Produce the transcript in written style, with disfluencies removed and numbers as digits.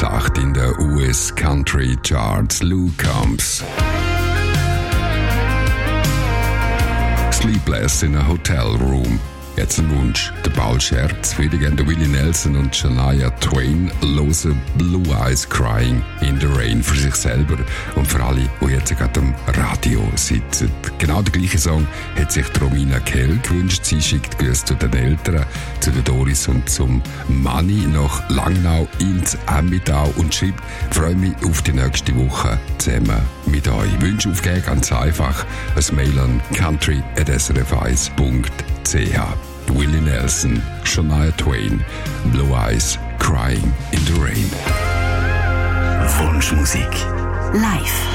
Platz 8 in der US Country Charts. Lou Combs. Sleepless in a Hotel Room. Jetzt ein Wunsch, der Paul Scherz, für die Willie Nelson und Shania Twain hören Blue Eyes Crying in the Rain für sich selber und für alle, die jetzt gerade am Radio sitzen. Genau der gleiche Song hat sich Romina Kell gewünscht. Sie schickt Grüße zu den Eltern, zu der Doris und zum Manni nach Langnau ins Emmittal und schreibt: freue mich auf die nächste Woche zusammen mit euch. Wünsche aufgeben, ganz einfach, ein Mail an country@srf1.ch. Willie Nelson, Shania Twain, Blue Eyes Crying in the Rain. Wunschmusik live.